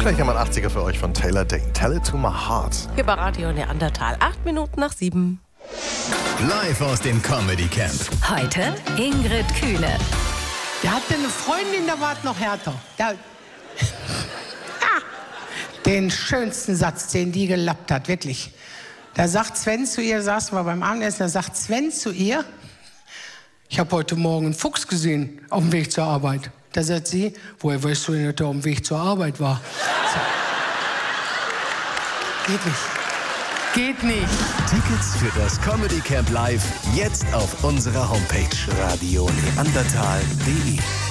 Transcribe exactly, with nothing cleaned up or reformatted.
gleich einmal achtziger für euch von Taylor Dayne. Tell it to my heart. Hier bei Radio Neandertal. Acht Minuten nach sieben. Live aus dem Comedy Camp. Heute Ingrid Kühne. Der hatte eine Freundin, da war es noch härter. Der, ah, den schönsten Satz, den die gelappt hat, wirklich. Da sagt Sven zu ihr, saßen wir beim Abendessen, da sagt Sven zu ihr, ich habe heute Morgen einen Fuchs gesehen auf dem Weg zur Arbeit. Da sagt sie, woher weißt du denn, dass er auf dem Weg zur Arbeit war? So. Geht nicht. Geht nicht. Tickets für das Comedy Camp Live jetzt auf unserer Homepage radio neandertal punkt de.